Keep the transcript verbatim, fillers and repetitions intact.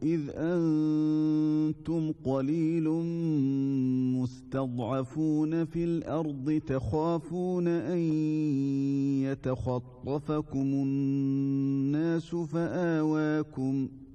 إذ أنتم قليل مستضعفون في الأرض تخافون أن يتخطفكم الناس فآواكم